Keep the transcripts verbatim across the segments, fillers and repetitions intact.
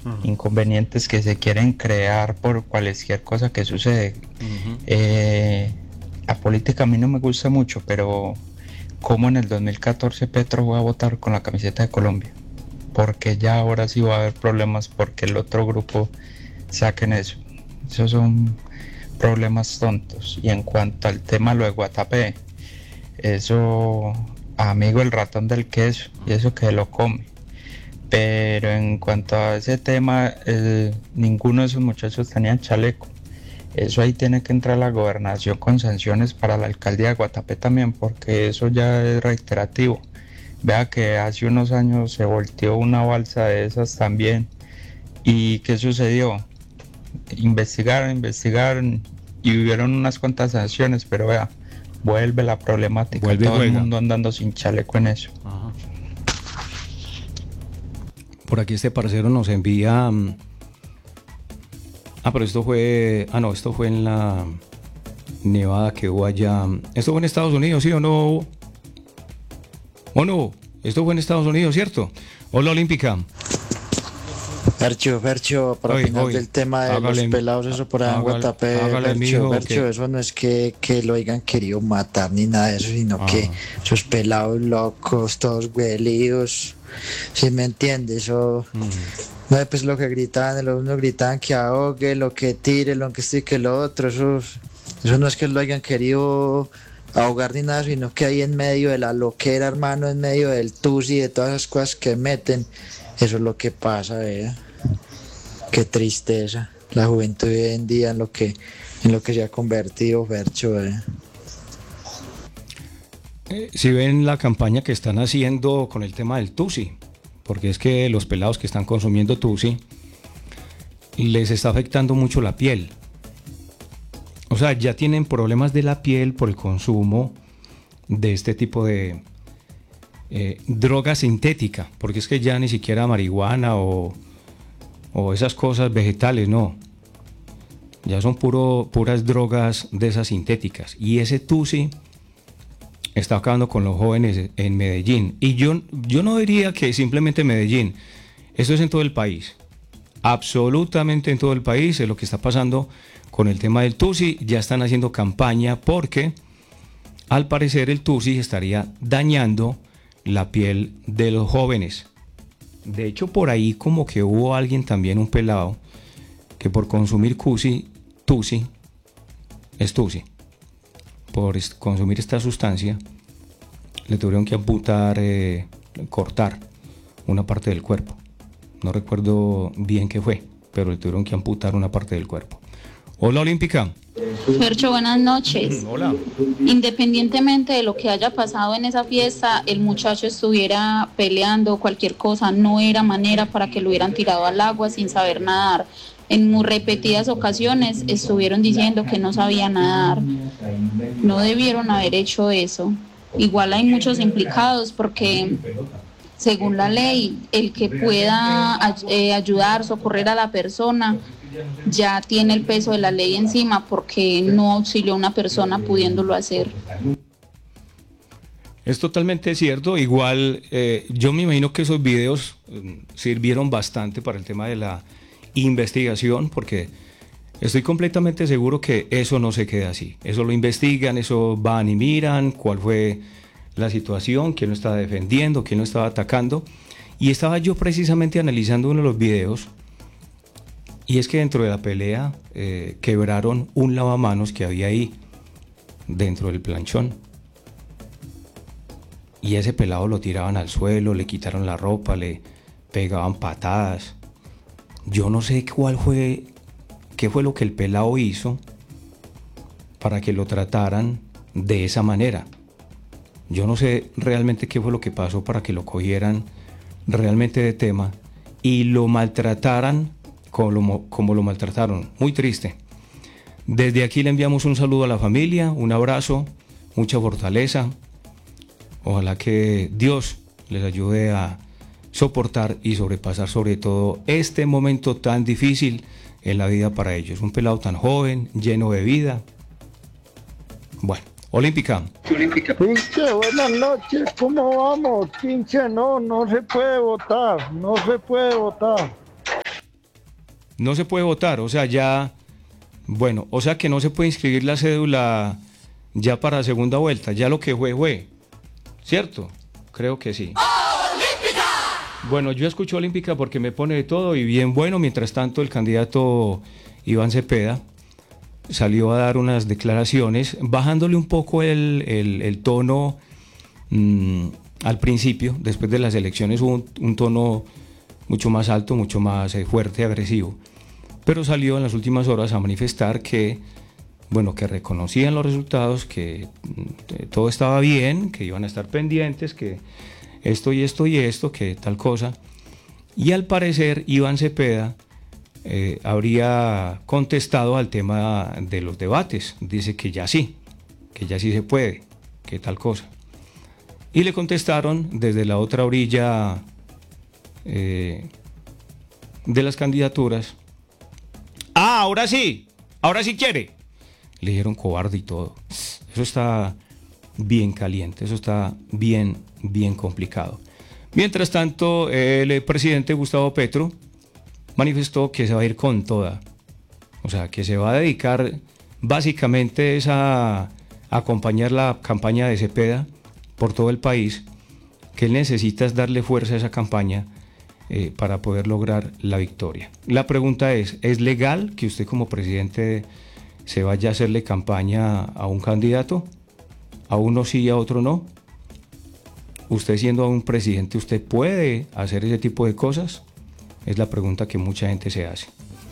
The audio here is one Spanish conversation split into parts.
uh-huh. inconvenientes que se quieren crear por cualquier cosa que sucede. Uh-huh. Eh, la política a mí no me gusta mucho, pero como en el dos mil catorce Petro fue a votar con la camiseta de Colombia, porque ya ahora sí va a haber problemas porque el otro grupo saquen eso. Esos son problemas tontos. Y en cuanto al tema lo de Guatapé, eso, amigo, el ratón del queso, y eso que lo come. Pero en cuanto a ese tema, eh, ninguno de esos muchachos tenían chaleco. Eso ahí tiene que entrar la gobernación con sanciones para la alcaldía de Guatapé también, porque eso ya es reiterativo. Vea que hace unos años se volteó una balsa de esas también. ¿Y qué sucedió? Investigaron, investigaron y hubieron unas cuantas sanciones, pero vea, vuelve la problemática. Vuelve todo juega. el mundo andando sin chaleco en eso. Ajá. Por aquí este parcero nos envía... Ah, pero esto fue... Ah, no, esto fue en la nevada que hubo allá. ¿Esto fue en Estados Unidos, sí o no? ¿O no? Esto fue en Estados Unidos, ¿cierto? Hola, Olímpica. Fercho, Fercho, para Oy, opinar oy. del tema de Hágale, los pelados, eso por allá en Guatapé, Fercho, Fercho, eso no es que, que lo hayan querido matar ni nada de eso, sino ah. que esos pelados locos, todos huelidos, ¿sí me entiendes? Eso... Mm. No, pues lo que gritaban, los unos gritaban que ahogue, lo que tire, lo que esté que lo otro, eso, eso no es que lo hayan querido ahogar ni nada, sino que ahí en medio de la loquera, hermano, en medio del tusi, de todas esas cosas que meten, eso es lo que pasa, ¿eh? Qué tristeza, la juventud de hoy en día en lo que, en lo que se ha convertido, Fercho, ¿eh? Eh, si ven la campaña que están haciendo con el tema del tusi, porque es que los pelados que están consumiendo tusi les está afectando mucho la piel. O sea, ya tienen problemas de la piel por el consumo de este tipo de eh, droga sintética, porque es que ya ni siquiera marihuana o, o esas cosas vegetales, no. Ya son puro, puras drogas de esas sintéticas. Y ese tusi está acabando con los jóvenes en Medellín. Y yo, yo no diría que simplemente Medellín. Esto es en todo el país. Absolutamente en todo el país es lo que está pasando con el tema del tusi. Ya están haciendo campaña porque al parecer el tusi estaría dañando la piel de los jóvenes. De hecho, por ahí como que hubo alguien también, un pelado, que por consumir cusi, tusi, es tusi, por consumir esta sustancia, le tuvieron que amputar, eh, cortar una parte del cuerpo. No recuerdo bien qué fue, pero le tuvieron que amputar una parte del cuerpo. Hola, Olímpica. Fercho, buenas noches. Hola. Independientemente de lo que haya pasado en esa fiesta, el muchacho estuviera peleando, cualquier cosa, no era manera para que lo hubieran tirado al agua sin saber nadar. En muy repetidas ocasiones estuvieron diciendo que no sabía nadar. No debieron haber hecho eso. Igual hay muchos implicados porque, según la ley, el que pueda eh, ayudar, socorrer a la persona, ya tiene el peso de la ley encima porque no auxilió a una persona pudiéndolo hacer. Es totalmente cierto. Igual eh, yo me imagino que esos videos eh, sirvieron bastante para el tema de la investigación, porque estoy completamente seguro que eso no se queda así. Eso lo investigan, eso van y miran cuál fue la situación, quién lo estaba defendiendo, quién lo estaba atacando. Y estaba yo precisamente analizando uno de los videos, y es que dentro de la pelea eh, quebraron un lavamanos que había ahí dentro del planchón. Y ese pelado lo tiraban al suelo, le quitaron la ropa, le pegaban patadas. Yo no sé cuál fue, qué fue lo que el pelado hizo para que lo trataran de esa manera. Yo no sé realmente qué fue lo que pasó para que lo cogieran realmente de tema y lo maltrataran como lo, como lo maltrataron. Muy triste. Desde aquí le enviamos un saludo a la familia, un abrazo, mucha fortaleza. Ojalá que Dios les ayude a soportar y sobrepasar sobre todo este momento tan difícil en la vida para ellos. Un pelado tan joven, lleno de vida. Bueno, Olímpica. Pinche, buenas noches, ¿cómo vamos? Pinche, no, no se puede votar, no se puede votar. no se puede votar, o sea, ya, bueno, o sea que no se puede inscribir la cédula ya para segunda vuelta, ya lo que fue, fue, ¿cierto? Creo que sí. ¡Olímpica! Bueno, yo escucho Olímpica porque me pone de todo y bien bueno. Mientras tanto, el candidato Iván Cepeda salió a dar unas declaraciones, bajándole un poco el, el, el tono mmm, al principio. Después de las elecciones hubo un, un tono mucho más alto, mucho más eh, fuerte, agresivo, pero salió en las últimas horas a manifestar que, bueno, que reconocían los resultados, que eh, todo estaba bien, que iban a estar pendientes, que esto y esto y esto, que tal cosa. Y al parecer Iván Cepeda eh, habría contestado al tema de los debates, dice que ya sí, que ya sí se puede, que tal cosa. Y le contestaron desde la otra orilla Eh, de las candidaturas: ah, ahora sí, ahora sí quiere. Le dijeron cobarde y todo. Eso está bien caliente, eso está bien, bien complicado. Mientras tanto, el presidente Gustavo Petro manifestó que se va a ir con toda, o sea, que se va a dedicar básicamente es a acompañar la campaña de Cepeda por todo el país, que él necesita es darle fuerza a esa campaña Eh, para poder lograr la victoria. La pregunta es, ¿es legal que usted como presidente se vaya a hacerle campaña a un candidato? ¿A uno sí y a otro no? ¿Usted siendo un presidente, usted puede hacer ese tipo de cosas? Es la pregunta que mucha gente se hace.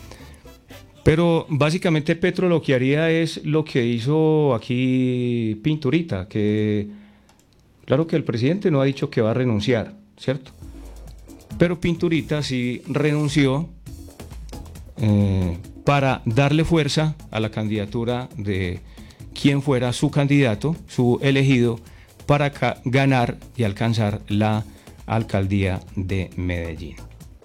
Pero básicamente Petro lo que haría es lo que hizo aquí Pinturita, que claro que el presidente no ha dicho que va a renunciar, ¿cierto? Pero Pinturita sí renunció eh, para darle fuerza a la candidatura de quien fuera su candidato, su elegido, para ganar y alcanzar la alcaldía de Medellín.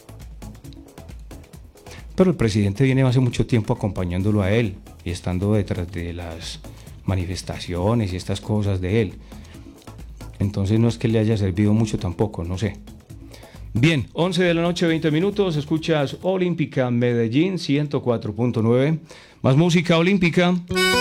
Pero el presidente viene hace mucho tiempo acompañándolo a él y estando detrás de las manifestaciones y estas cosas de él. Entonces no es que le haya servido mucho tampoco, no sé. Bien, once de la noche, veinte minutos, escuchas Olímpica Medellín ciento cuatro punto nueve, más música olímpica.